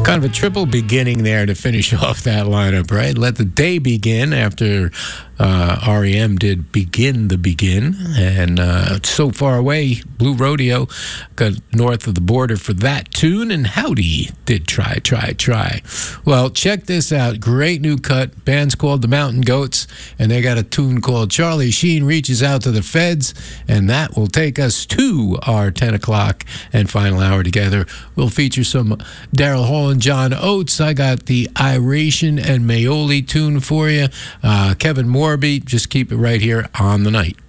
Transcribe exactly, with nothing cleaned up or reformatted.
Kind of a triple beginning there to finish off that lineup, right? Let the day begin after uh, R E M did Begin the Begin. And uh, So Far Away, Blue Rodeo got north of the border for that tune. And Howdy did Try, Try, Try. Well, check this out. Great new cut. Band's called the Mountain Goats, and they got a tune called Charlie Sheen Reaches Out to the Feds. And that will take us to our ten o'clock and final hour together. We'll feature some Daryl Hall and John Oates. I got the Iration and Maioli tune for you. Uh, Kevin Morby, just keep it right here on The Night.